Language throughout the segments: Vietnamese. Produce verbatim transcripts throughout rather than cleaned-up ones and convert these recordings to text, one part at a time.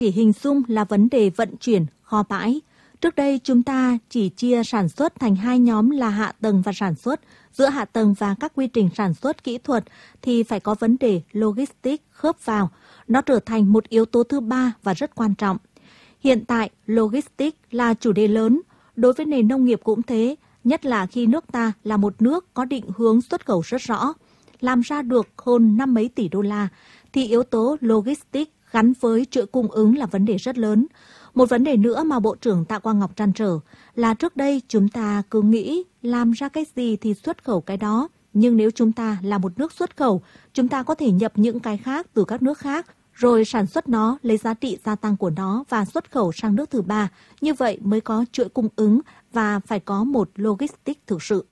Chỉ hình dung là vấn đề vận chuyển, kho bãi. Trước đây chúng ta chỉ chia sản xuất thành hai nhóm là hạ tầng và sản xuất. Giữa hạ tầng và các quy trình sản xuất kỹ thuật thì phải có vấn đề logistics khớp vào. Nó trở thành một yếu tố thứ ba và rất quan trọng. Hiện tại, logistics là chủ đề lớn. Đối với nền nông nghiệp cũng thế, nhất là khi nước ta là một nước có định hướng xuất khẩu rất rõ. Làm ra được hơn năm mấy tỷ đô la, thì yếu tố logistics gắn với chuỗi cung ứng là vấn đề rất lớn. Một vấn đề nữa mà Bộ trưởng Tạ Quang Ngọc trăn trở là trước đây chúng ta cứ nghĩ làm ra cái gì thì xuất khẩu cái đó. Nhưng nếu chúng ta là một nước xuất khẩu, chúng ta có thể nhập những cái khác từ các nước khác, rồi sản xuất nó, lấy giá trị gia tăng của nó và xuất khẩu sang nước thứ ba. Như vậy mới có chuỗi cung ứng và phải có một logistics thực sự.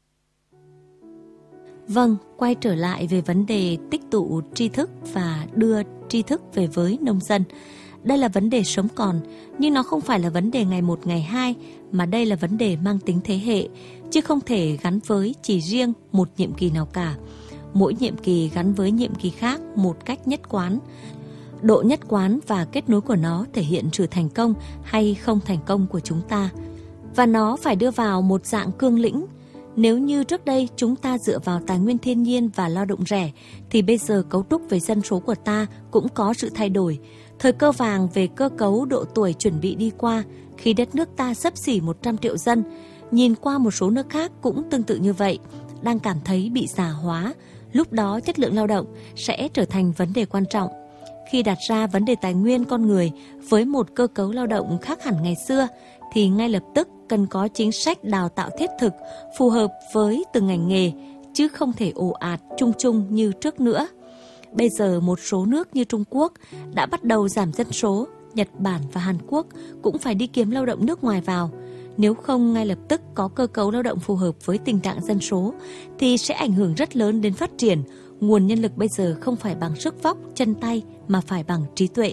Vâng, quay trở lại về vấn đề tích tụ tri thức và đưa tri thức về với nông dân. Đây là vấn đề sống còn, nhưng nó không phải là vấn đề ngày một ngày hai, mà đây là vấn đề mang tính thế hệ, chứ không thể gắn với chỉ riêng một nhiệm kỳ nào cả. Mỗi nhiệm kỳ gắn với nhiệm kỳ khác một cách nhất quán. Độ nhất quán và kết nối của nó thể hiện sự thành công hay không thành công của chúng ta. Và nó phải đưa vào một dạng cương lĩnh. Nếu như trước đây chúng ta dựa vào tài nguyên thiên nhiên và lao động rẻ, thì bây giờ cấu trúc về dân số của ta cũng có sự thay đổi. Thời cơ vàng về cơ cấu độ tuổi chuẩn bị đi qua, khi đất nước ta xấp xỉ một trăm triệu dân. Nhìn qua một số nước khác cũng tương tự như vậy, đang cảm thấy bị già hóa. Lúc đó chất lượng lao động sẽ trở thành vấn đề quan trọng. Khi đặt ra vấn đề tài nguyên con người với một cơ cấu lao động khác hẳn ngày xưa, thì ngay lập tức cần có chính sách đào tạo thiết thực, phù hợp với từng ngành nghề, chứ không thể ồ ạt chung chung như trước nữa. Bây giờ một số nước như Trung Quốc đã bắt đầu giảm dân số, Nhật Bản và Hàn Quốc cũng phải đi kiếm lao động nước ngoài vào. Nếu không ngay lập tức có cơ cấu lao động phù hợp với tình trạng dân số, thì sẽ ảnh hưởng rất lớn đến phát triển. Nguồn nhân lực bây giờ không phải bằng sức vóc, chân tay, mà phải bằng trí tuệ.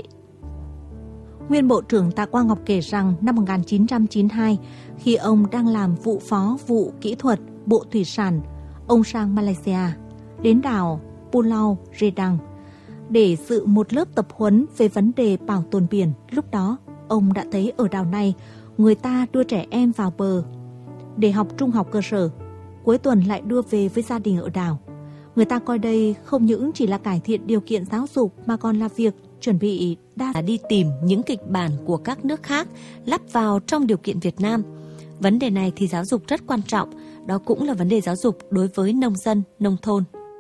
Nguyên Bộ trưởng Tạ Quang Ngọc kể rằng năm một nghìn chín trăm chín mươi hai, khi ông đang làm vụ phó vụ kỹ thuật Bộ Thủy sản, ông sang Malaysia, đến đảo Pulau Redang để dự một lớp tập huấn về vấn đề bảo tồn biển. Lúc đó, ông đã thấy ở đảo này, người ta đưa trẻ em vào bờ để học trung học cơ sở, cuối tuần lại đưa về với gia đình ở đảo. Người ta coi đây không những chỉ là cải thiện điều kiện giáo dục mà còn là việc chuẩn bị đa đi tìm những kịch bản của các nước khác lắp vào trong điều kiện Việt Nam. Vấn đề này thì giáo dục rất quan trọng, đó cũng là vấn đề giáo dục đối với nông dân, nông thôn.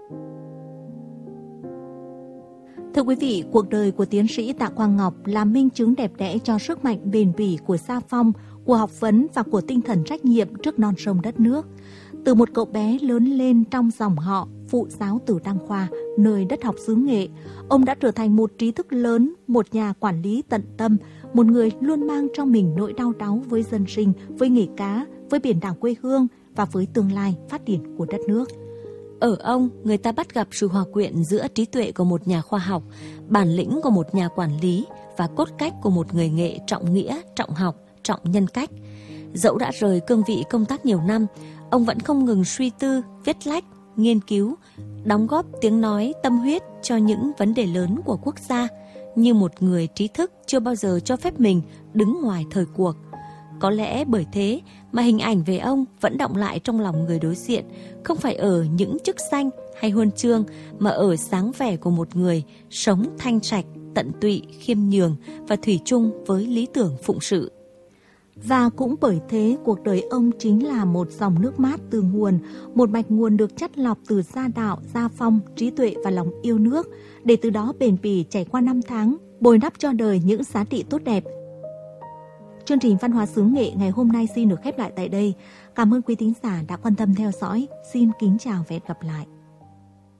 Thưa quý vị, cuộc đời của tiến sĩ Tạ Quang Ngọc là minh chứng đẹp đẽ cho sức mạnh bền bỉ của Sa Phong, của học vấn và của tinh thần trách nhiệm trước non sông đất nước. Từ một cậu bé lớn lên trong dòng họ phụ giáo tử Đăng Khoa, nơi đất học xứ Nghệ, ông đã trở thành một trí thức lớn, một nhà quản lý tận tâm, một người luôn mang trong mình nỗi đau đáu với dân sinh, với nghề cá, với biển đảo quê hương và với tương lai phát triển của đất nước. Ở ông, người ta bắt gặp sự hòa quyện giữa trí tuệ của một nhà khoa học, bản lĩnh của một nhà quản lý và cốt cách của một người nghệ trọng nghĩa, trọng học, trọng nhân cách. Dẫu đã rời cương vị công tác nhiều năm, ông vẫn không ngừng suy tư, viết lách, nghiên cứu, đóng góp tiếng nói tâm huyết cho những vấn đề lớn của quốc gia, như một người trí thức chưa bao giờ cho phép mình đứng ngoài thời cuộc. Có lẽ bởi thế mà hình ảnh về ông vẫn đọng lại trong lòng người đối diện, không phải ở những chức danh hay huân chương, mà ở dáng vẻ của một người sống thanh sạch, tận tụy, khiêm nhường và thủy chung với lý tưởng phụng sự. Và cũng bởi thế, cuộc đời ông chính là một dòng nước mát từ nguồn, một mạch nguồn được chắt lọc từ gia đạo, gia phong, trí tuệ và lòng yêu nước, để từ đó bền bỉ trải qua năm tháng, bồi đắp cho đời những giá trị tốt đẹp. Chương trình Văn hóa xứ Nghệ ngày hôm nay xin được khép lại tại đây. Cảm ơn quý thính giả đã quan tâm theo dõi. Xin kính chào và hẹn gặp lại.